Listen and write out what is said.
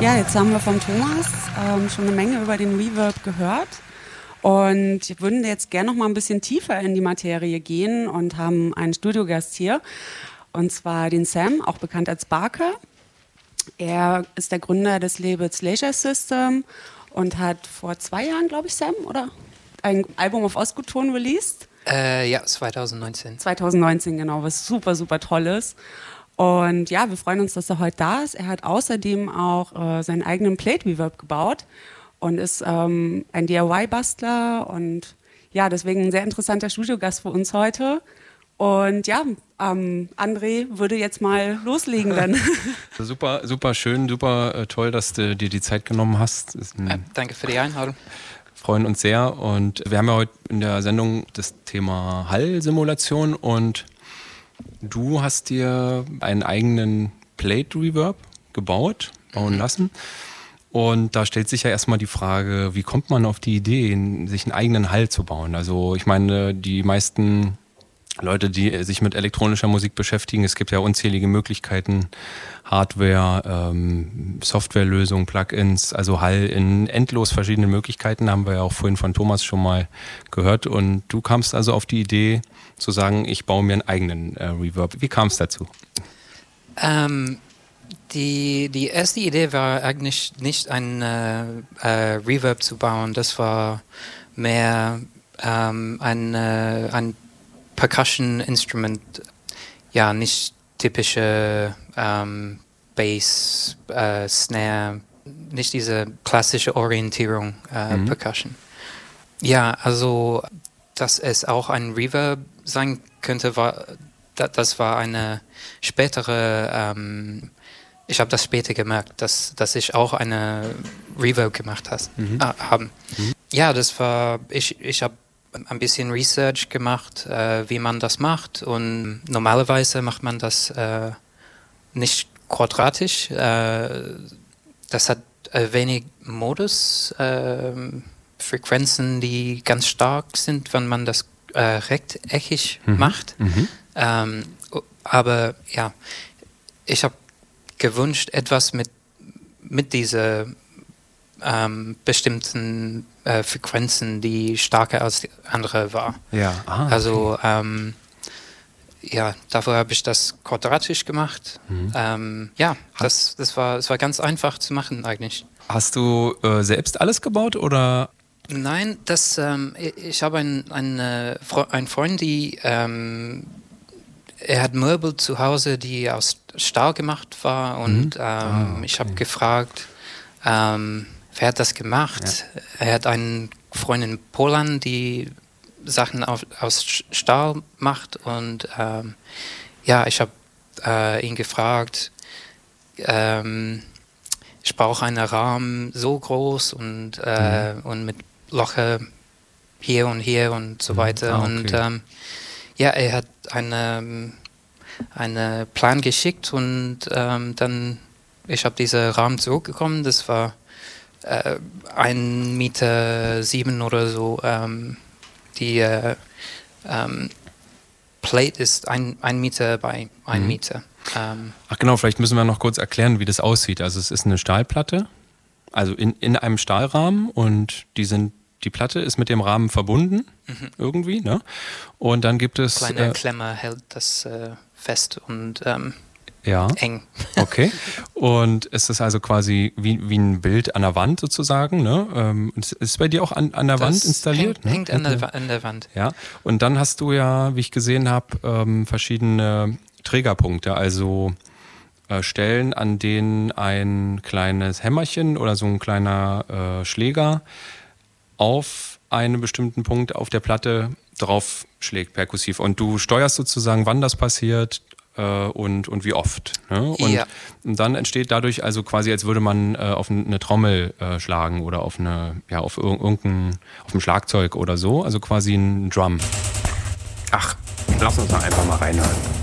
Ja, jetzt haben wir von Thomas schon eine Menge über den Reverb gehört und wir würden jetzt gerne noch mal ein bisschen tiefer in die Materie gehen und haben einen Studiogast hier, und zwar den Sam, auch bekannt als Barker. Er ist der Gründer des Labels Leisure System und hat vor 2 Jahren, glaube ich, Sam, oder? Ein Album auf Ostgut-Ton released. Ja, 2019. 2019, genau, was super, super toll ist. Und ja, wir freuen uns, dass er heute da ist. Er hat außerdem auch seinen eigenen Plate Reverb gebaut und ist ein DIY-Bastler und ja, deswegen ein sehr interessanter Studiogast für uns heute. Und ja, André würde jetzt mal loslegen dann. Super, super schön, super toll, dass du dir die Zeit genommen hast. Danke für die Einladung. Freuen uns sehr, und wir haben ja heute in der Sendung das Thema Hall-Simulation, und du hast dir einen eigenen Plate Reverb bauen lassen. Und da stellt sich ja erstmal die Frage, wie kommt man auf die Idee, sich einen eigenen Hall zu bauen? Also ich meine, die meisten Leute, die sich mit elektronischer Musik beschäftigen, es gibt ja unzählige Möglichkeiten, Hardware, Softwarelösungen, Plugins, also Hall in endlos verschiedenen Möglichkeiten, haben wir ja auch vorhin von Thomas schon mal gehört. Und du kamst also auf die Idee zu sagen, ich baue mir einen eigenen Reverb. Wie kam es dazu? Die erste Idee war eigentlich nicht ein Reverb zu bauen, das war mehr ein Percussion-Instrument, ja, nicht typische Bass, Snare, nicht diese klassische Orientierung Percussion. Ja, also, dass es auch ein Reverb sein könnte, das war eine spätere, ich habe das später gemerkt, dass ich auch eine Reverb gemacht habe. Ja, das war, ich habe ein bisschen Research gemacht, wie man das macht, und normalerweise macht man das nicht quadratisch. Das hat wenig Modus, Frequenzen, die ganz stark sind, wenn man das rechteckig macht. Aber ja, ich habe gewünscht, etwas mit dieser bestimmten Frequenzen, die stärker als die andere war. Ja. Okay. Also ja, dafür habe ich das quadratisch gemacht. Ja, das war ganz einfach zu machen eigentlich. Hast du selbst alles gebaut oder? Nein, ich habe einen Freund, er hat Möbel zu Hause, die aus Stahl gemacht war, und okay. Ich habe gefragt, wer hat das gemacht? Ja. Er hat einen Freund in Polen, die Sachen aus Stahl macht, und ja, ich habe ihn gefragt, ich brauche einen Rahmen so groß und mit Loche hier und so weiter. Okay. Und ja, er hat einen Plan geschickt, und dann ich habe diesen Rahmen zurückbekommen. Das war 1,7 Meter oder so. Die Plate ist 1 Meter bei 1 Meter. Ach genau, vielleicht müssen wir noch kurz erklären, wie das aussieht. Also es ist eine Stahlplatte, also in einem Stahlrahmen, und die Platte ist mit dem Rahmen verbunden, irgendwie, ne? Und dann gibt es... Kleine Klemme hält das fest und ja. Eng. Okay. Und es ist also quasi wie ein Bild an der Wand sozusagen, ne? Ist es bei dir auch an der Wand installiert? Hängt an der Wand. Ja. Und dann hast du ja, wie ich gesehen habe, verschiedene Trägerpunkte, also Stellen, an denen ein kleines Hämmerchen oder so ein kleiner Schläger auf einen bestimmten Punkt auf der Platte drauf schlägt, perkussiv. Und du steuerst sozusagen, wann das passiert, und wie oft. Ne? Und dann entsteht dadurch also quasi, als würde man auf eine Trommel schlagen oder auf dem Schlagzeug oder so, also quasi ein Drum. Ach, lass uns da einfach mal reinhören.